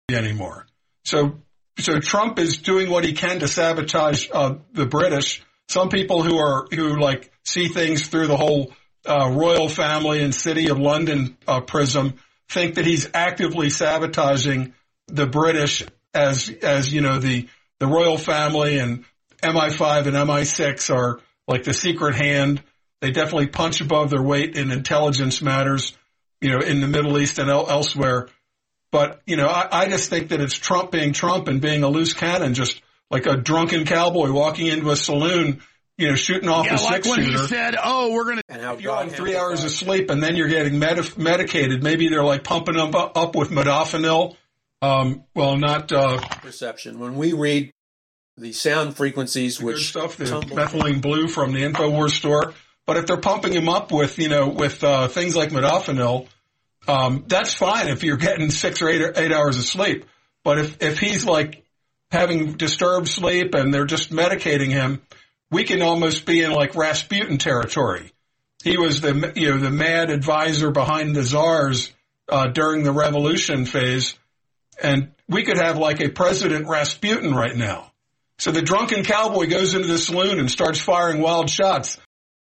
anymore. So Trump is doing what he can to sabotage the British. Some people who see things through the whole royal family and City of London prism think that he's actively sabotaging the British as the royal family and MI5 and MI6 are like the secret hand. They definitely punch above their weight in intelligence matters, in the Middle East and elsewhere. But, I just think that it's Trump being Trump and being a loose cannon, just like a drunken cowboy walking into a saloon, shooting off a six-shooter. When he said, we're going to... If you're on 3 hours of sleep and then you're getting medicated, maybe they're like pumping them up with modafinil. Perception. When we read the sound frequencies, which stuff, the methylene blue from the InfoWars store, but if they're pumping him up with things like modafinil, that's fine if you're getting 6 or 8 hours of sleep. But if he's like having disturbed sleep and they're just medicating him, we can almost be in like Rasputin territory. He was the mad advisor behind the czars during the revolution phase, and we could have like a President Rasputin right now. So the drunken cowboy goes into the saloon and starts firing wild shots.